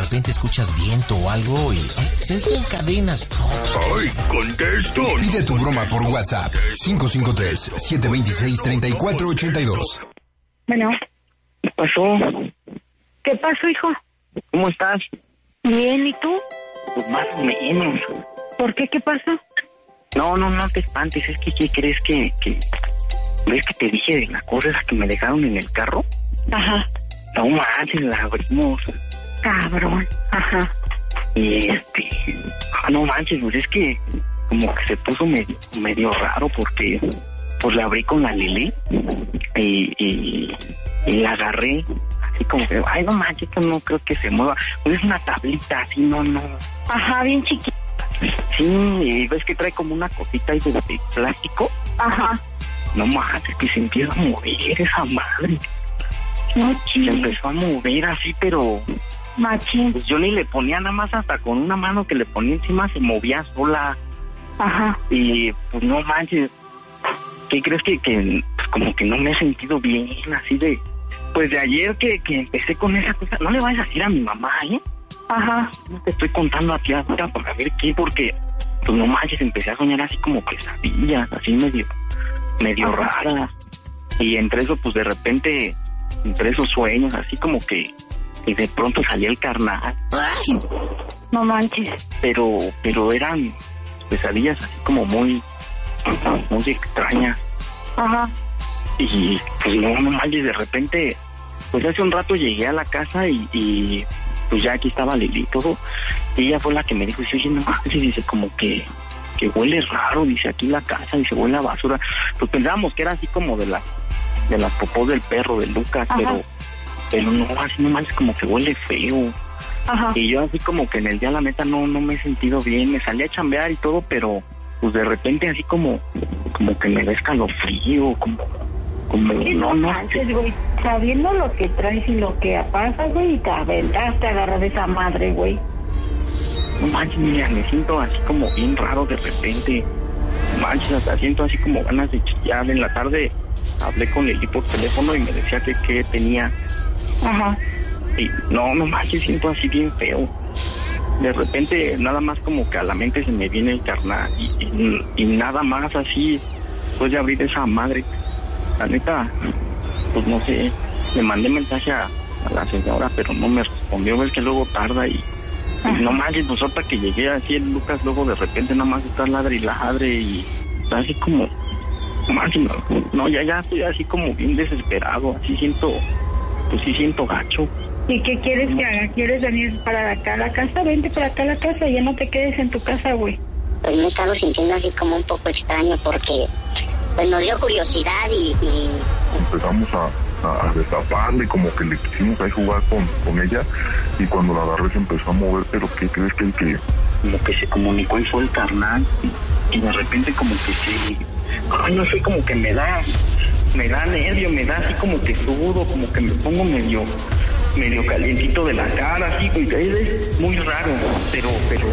repente escuchas viento o algo y se desencadenas. ¡Ay, contesto! Pide tu broma por WhatsApp. 553-726-3482. Bueno. ¿Qué pasó? ¿Qué pasó, hijo? ¿Cómo estás? Bien, ¿y tú? Pues más o menos. ¿Por qué? ¿Qué pasó? No te espantes. Es que, ¿qué crees que... ¿Ves que te dije de la cosa esa que me dejaron en el carro? Ajá. No manches, la abrimos. Cabrón. Ajá. Y no manches, pues es que como que se puso medio raro porque pues la abrí con la Lili y la agarré así como que, ay, no manches, esto no creo que se mueva. Pues es una tablita así, no. Ajá, bien chiquita. Sí, y ves que trae como una cosita ahí de plástico. Ajá. No manches, que se empieza a mover esa madre. No, Se empezó a mover así, pero... Machín. Pues yo ni le ponía, nada más hasta con una mano que le ponía encima se movía sola. Ajá. Y pues no manches, ¿qué crees que pues como que no me he sentido bien, así de... Pues de ayer que empecé con esa cosa, no le vayas a decir a mi mamá, ¿eh? Ajá. No te estoy contando a ti ahorita para ver qué, porque pues no manches, empecé a soñar así como pesadillas, así medio raras. Y entre eso, pues de repente, entre esos sueños, así como que de pronto salía el carnal. Ay, no manches. Pero eran pesadillas así como muy extrañas. Ajá. Y pues no manches, de repente, pues hace un rato llegué a la casa y pues ya aquí estaba Lili y todo. Y ella fue la que me dijo, oye, no manches, dice como que huele raro, dice aquí la casa, dice huele a basura. Pues pensábamos que era así como de las popós del perro de Lucas. Ajá. pero no, así no manches, como que huele feo. Ajá. Y yo así como que en el día la neta no me he sentido bien, me salí a chambear y todo, pero pues de repente así como que me da escalofrío, como no manches, güey, sabiendo lo que traes y lo que pasa, güey, y te aventaste a agarrar esa madre, güey. No manches, mira, me siento así como bien raro de repente. Manches, hasta siento así como ganas de chillar. En la tarde hablé con Lili por teléfono y me decía que tenía. Ajá. Y no manches, siento así bien feo. De repente nada más como que a la mente se me viene el carnal y nada más así después de abrir esa madre. La neta, pues no sé, le mandé mensaje a la señora, pero no me respondió. Ves que luego tarda y no manches, pues ahorita que llegué así el Lucas, luego de repente nada más está ladre y ladre y está así como, manches, no, ya estoy así como bien desesperado, así siento, pues sí siento gacho. ¿Y qué quieres que haga? ¿Quieres venir para acá a la casa? Vente para acá a la casa, ya no te quedes en tu casa, güey. Pues me he estado sintiendo así como un poco extraño porque pues nos dio curiosidad y... Empezamos a destaparle, como que le quisimos ahí jugar con ella, y cuando la agarré se empezó a mover. Pero ¿qué crees que como que se comunicó y fue el carnal y de repente como que ay, no sé, como que me da nervio, me da así como que sudo, como que me pongo medio calientito de la cara, así, es muy raro, pero...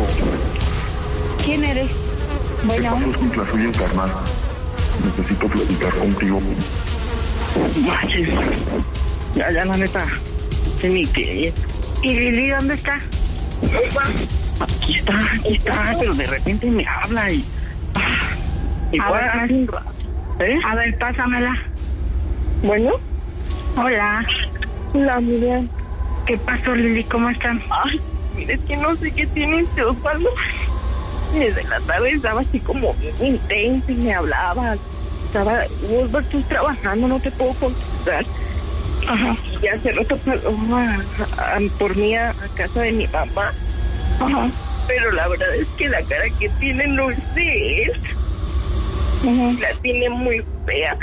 ¿Quién eres? Bueno. La soy el carnal. Necesito platicar contigo. Manches, ya la neta, no sé ni qué. ¿Y Lili dónde está? Aquí está, pero de repente me habla y igual, a ver, pásamela. Bueno. Hola. Hola, Miriam. ¿Qué pasó, Lili? ¿Cómo están? Ay, mire, es que no sé qué tiene este Osvaldo. Desde la tarde estaba así como bien intenso y me hablaba. Osvaldo, estoy trabajando, no te puedo contestar. Ajá. Y hace rato pasó por mí a casa de mi mamá. Ajá. Pero la verdad es que la cara que tiene no es de él. Ajá. La tiene muy fea.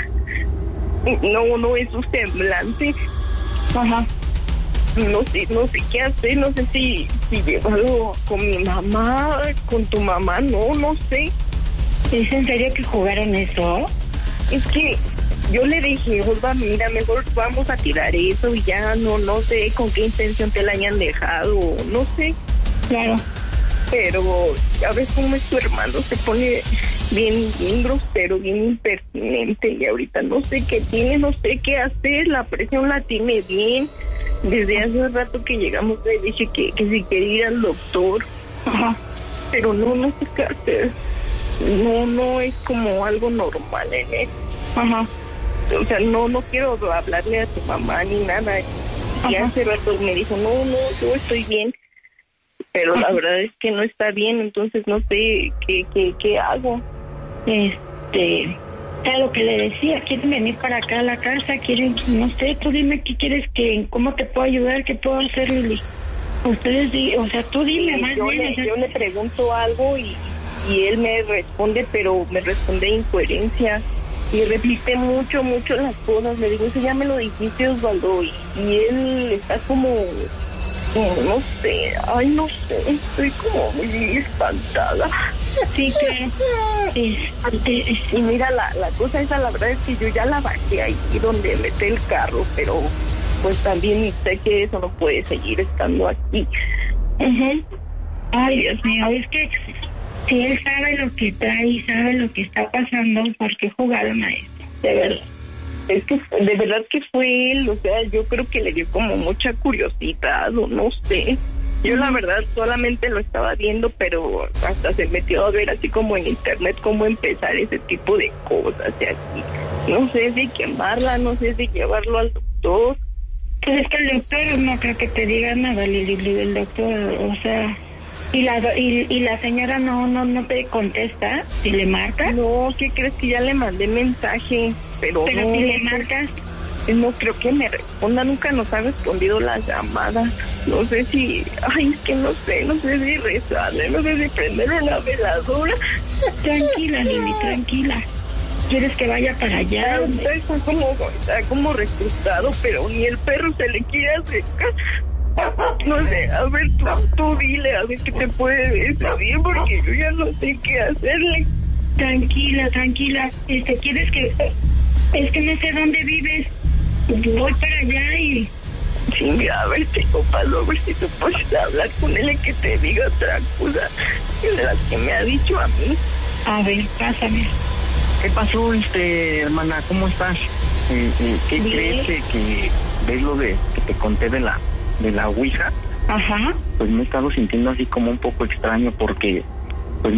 No es su semblante. Ajá. No sé qué hacer, no sé si llevarlo con mi mamá, con tu mamá, no sé. ¿Es en serio que jugaron eso? Es que yo le dije, Osva, mira, mejor vamos a tirar eso y ya no sé con qué intención te la hayan dejado, no sé. Claro. Pero ya ves cómo es tu hermano, se pone bien grosero, bien impertinente y ahorita no sé qué tiene, no sé qué hacer, la presión la tiene bien. Desde hace rato que llegamos le dije que si quería ir al doctor. Ajá. Pero no sé qué hacer. No es como algo normal en él. Ajá. O sea, no quiero hablarle a tu mamá ni nada. Y hace rato me dijo, no, yo estoy bien. Pero la verdad es que no está bien, entonces no sé qué hago. Era lo que le decía, quieren venir para acá a la casa, quieren, no sé, tú dime qué quieres, cómo te puedo ayudar, qué puedo hacer, Lili. Ustedes, o sea, tú dime más bien. Yo le pregunto algo y él me responde, pero me responde incoherencia. Y repite mucho las cosas. Le digo, eso ya me lo dijiste, Osvaldo. Y él está como, no sé, no sé, estoy como muy espantada. Sí, claro. Y mira, la cosa esa, la verdad es que yo ya la bajé ahí donde metí el carro, pero pues también sé que eso no puede seguir estando aquí. Ay, Dios mío, es que si él sabe lo que trae y sabe lo que está pasando, ¿por qué jugaron a esto? De verdad. Es que de verdad que fue él, o sea, yo creo que le dio como mucha curiosidad o no sé. Yo la verdad solamente lo estaba viendo, pero hasta se metió a ver así como en internet cómo empezar ese tipo de cosas y así. No sé si quemarla, no sé si llevarlo al doctor. Pues es que el doctor no creo que te diga nada, Lili, el doctor, o sea... ¿Y la señora no te contesta si le marcas? No, ¿qué crees? Que ya le mandé mensaje, pero no, si le marcas... No creo que me responda, nunca nos ha respondido las llamadas. No sé si... es que no sé si rezarle, no sé si prender una veladora. Tranquila, Lili, tranquila. ¿Quieres que vaya para allá? Está como retrasado, pero ni el perro se le quiere acercar. No sé, a ver, tú dile, a ver qué te puede decir, porque yo ya no sé qué hacerle. Tranquila. ¿Quieres que...? Es que no sé dónde vives. Voy para allá y... Sí, mira, a ver, Pablo, a ver si tú puedes hablar con él y que te diga otra cosa de las que me ha dicho a mí. A ver, pásame. ¿Qué pasó, hermana? ¿Cómo estás? ¿Qué crees que ves lo de que te conté de la ouija? Ajá. Pues me he estado sintiendo así como un poco extraño porque pues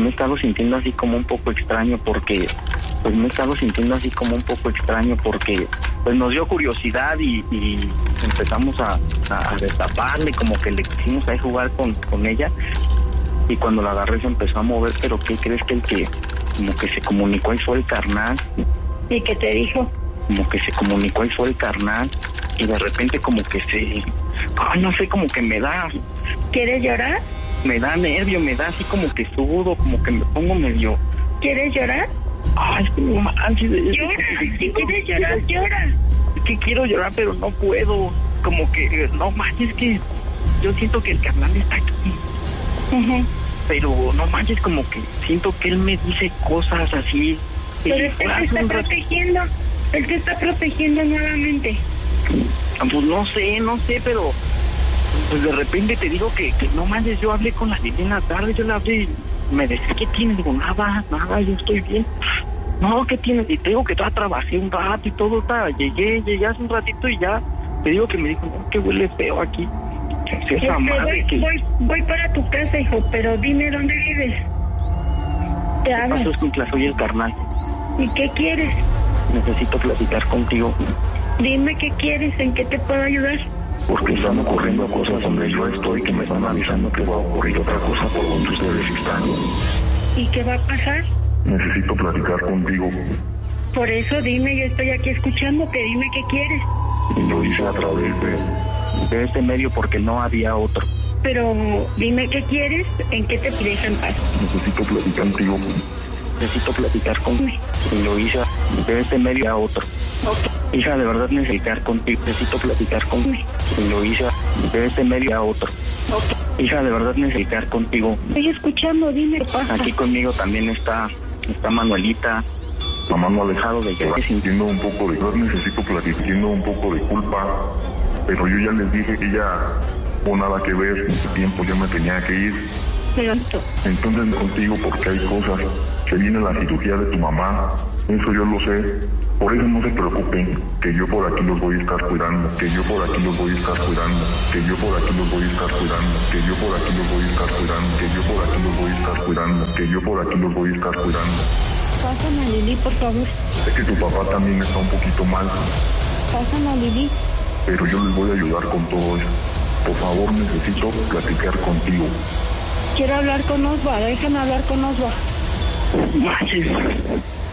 nos dio curiosidad y empezamos a destaparle, como que le quisimos ahí jugar con ella, y cuando la agarré se empezó a mover, pero ¿qué crees? Que el que como que se comunicó ahí fue el carnal. ¿Y qué te dijo? Como que se comunicó ahí fue el carnal, y de repente como que no sé, como que me da... ¿Quieres llorar? Me da nervio, me da así como que sudo, como que me pongo medio... ¿Quieres llorar? Es que no manches. Llora, si quieres llorar, llora. Es que quiero llorar, pero no puedo. Como que, no manches, que yo siento que el carnal está aquí. Pero no manches, como que siento que él me dice cosas así. Pero él te está protegiendo. Él te está protegiendo nuevamente. Pues no sé, pero pues de repente te digo que no manches, yo hablé con la Lili en la tarde, yo la hablé y me decía, ¿qué tienes? Digo, nada, yo estoy bien. No, ¿qué tienes? Y te digo que todavía trabajé un rato y todo, llegué hace un ratito y ya, te digo que me dijo, no, que huele feo aquí. Esa madre voy para tu casa, hijo, pero dime dónde vives. Te hago. Soy el carnal. ¿Y qué quieres? Necesito platicar contigo. Dime qué quieres, ¿en qué te puedo ayudar? Porque están ocurriendo cosas donde yo estoy que me están avisando que va a ocurrir otra cosa por donde ustedes están. ¿Y qué va a pasar? Necesito platicar contigo. Por eso dime, yo estoy aquí escuchándote, dime qué quieres. Y lo hice a través de este medio porque no había otro. Pero dime qué quieres, en qué te pides en paz. Necesito platicar contigo. Necesito platicar contigo. Y lo hice de este medio a otro. Okay. Hija, de verdad necesito contigo. Necesito platicar contigo. Y lo hice de este medio a otro. Okay. Hija, de verdad necesito contigo. Estoy escuchando, dime qué pasa. Aquí conmigo también está Manuelita. Mamá no ha dejado de llevar. Sintiendo un poco de... Yo necesito platicar, sintiendo un poco de culpa. Pero yo ya les dije que ella no tuvo nada que ver. En ese tiempo yo me tenía que ir. Entonces contigo, porque hay cosas. Que viene la cirugía de tu mamá. Eso yo lo sé. Por eso no se preocupen, que yo por aquí los voy a estar cuidando, que yo por aquí los voy a estar cuidando, que yo por aquí los voy a estar cuidando, que yo por aquí los voy a estar cuidando, que yo por aquí los voy a estar cuidando, que yo por aquí los voy a estar cuidando. Pásame a Lili, por favor. Sé que tu papá también está un poquito mal, Pásame a Lili. pero yo les voy a ayudar con todo eso. Por favor, necesito platicar contigo. Quiero hablar con Osva, déjame hablar con Osva. Manches.